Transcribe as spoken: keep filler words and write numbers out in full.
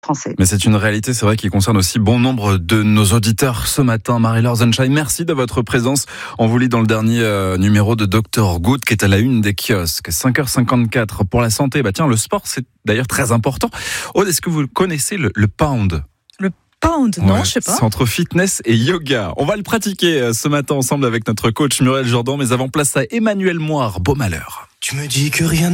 français. Mais c'est une réalité, c'est vrai, qui concerne aussi bon nombre de nos auditeurs ce matin. Marie-Laure Sunshine, merci de votre présence. On vous lit dans le dernier euh, numéro de docteur Good, qui est à la une des kiosques. cinq heures cinquante-quatre pour la santé. Bah tiens, le sport, c'est d'ailleurs très important. Aude, est-ce que vous connaissez le, le pound ? Le pound, non, ouais, je sais pas. C'est entre fitness et yoga. On va le pratiquer ce matin ensemble avec notre coach Muriel Jourdan. Mais avant, place à Emmanuel Moire, Beau Malheur. Tu me dis que rien